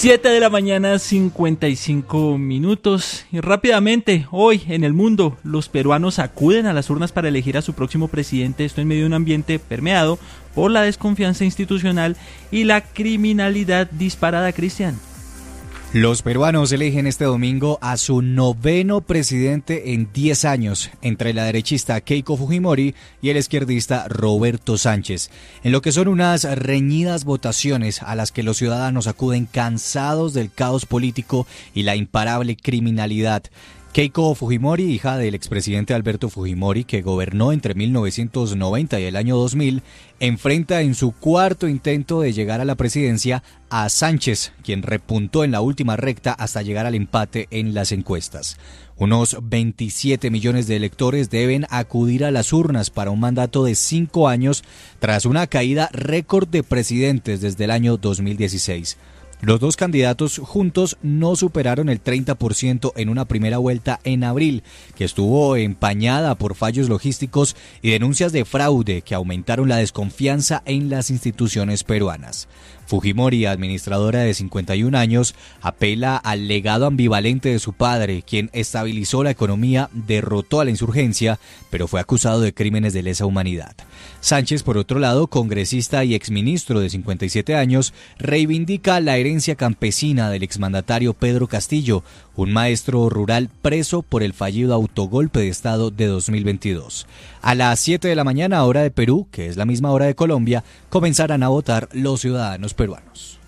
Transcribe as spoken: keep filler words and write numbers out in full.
siete de la mañana, cincuenta y cinco minutos. Y rápidamente, hoy en el mundo, los peruanos acuden a las urnas para elegir a su próximo presidente. Esto en medio de un ambiente permeado por la desconfianza institucional y la criminalidad disparada, Cristian. Los peruanos eligen este domingo a su noveno presidente en diez años, entre la derechista Keiko Fujimori y el izquierdista Roberto Sánchez, en lo que son unas reñidas votaciones a las que los ciudadanos acuden cansados del caos político y la imparable criminalidad. Keiko Fujimori, hija del expresidente Alberto Fujimori, que gobernó entre mil novecientos noventa y el año dos mil, enfrenta en su cuarto intento de llegar a la presidencia a Sánchez, quien repuntó en la última recta hasta llegar al empate en las encuestas. Unos veintisiete millones de electores deben acudir a las urnas para un mandato de cinco años tras una caída récord de presidentes desde el año dos mil dieciséis. Los dos candidatos juntos no superaron el treinta por ciento en una primera vuelta en abril, que estuvo empañada por fallos logísticos y denuncias de fraude que aumentaron la desconfianza en las instituciones peruanas. Fujimori, administradora de cincuenta y un años, apela al legado ambivalente de su padre, quien estabilizó la economía, derrotó a la insurgencia, pero fue acusado de crímenes de lesa humanidad. Sánchez, por otro lado, congresista y exministro de cincuenta y siete años, reivindica la herencia campesina del exmandatario Pedro Castillo, un maestro rural preso por el fallido autogolpe de Estado de dos mil veintidós. A las siete de la mañana, hora de Perú, que es la misma hora de Colombia, comenzarán a votar los ciudadanos peruanos.